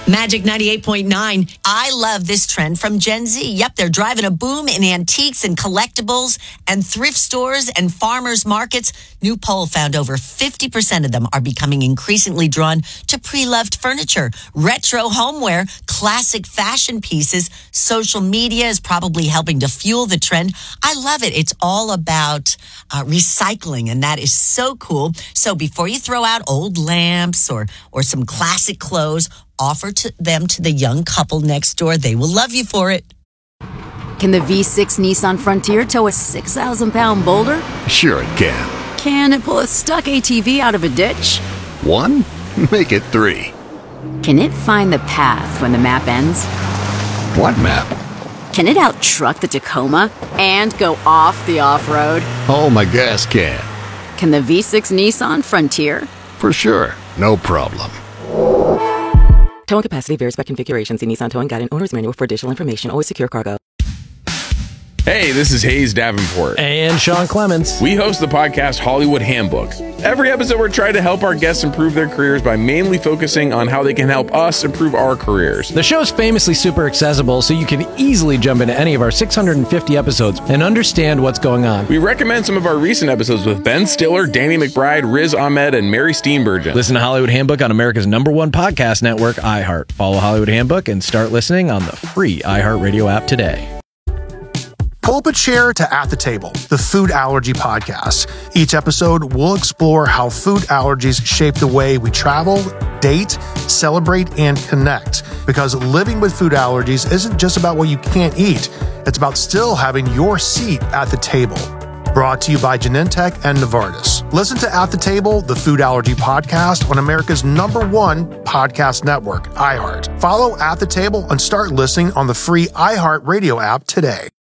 Magic 98.9. I love this trend from Gen Z. Yep, they're driving a boom in antiques and collectibles and thrift stores and farmers markets. New poll found over 50% of them are becoming increasingly drawn to pre-loved furniture, retro homeware, classic fashion pieces. Social media is probably helping to fuel the trend. I love it. It's all about recycling, and that is so cool. So before you throw out old lamps or some classic clothes, offer them to the young couple next door. They will love you for it. Can the V6 Nissan Frontier tow a 6,000-pound boulder? Sure it can. Can it pull a stuck ATV out of a ditch? 1? Make it 3. Can it find the path when the map ends? What map? Can it out-truck the Tacoma and go off the off-road? Oh, my gas can. Can the V6 Nissan Frontier? For sure. No problem. Towing capacity varies by configuration. See Nissan Towing Guide and Owner's Manual for additional information. Always secure cargo. Hey, this is Hayes Davenport. And Sean Clements. We host the podcast Hollywood Handbook. Every episode, we're trying to help our guests improve their careers by mainly focusing on how they can help us improve our careers. The show's famously super accessible, so you can easily jump into any of our 650 episodes and understand what's going on. We recommend some of our recent episodes with Ben Stiller, Danny McBride, Riz Ahmed, and Mary Steenburgen. Listen to Hollywood Handbook on America's #1 podcast network, iHeart. Follow Hollywood Handbook and start listening on the free iHeartRadio app today. Pull up a chair to At the Table, the food allergy podcast. Each episode, we'll explore how food allergies shape the way we travel, date, celebrate, and connect. Because living with food allergies isn't just about what you can't eat. It's about still having your seat at the table. Brought to you by Genentech and Novartis. Listen to At the Table, the food allergy podcast on America's #1 podcast network, iHeart. Follow At the Table and start listening on the free iHeartRadio app today.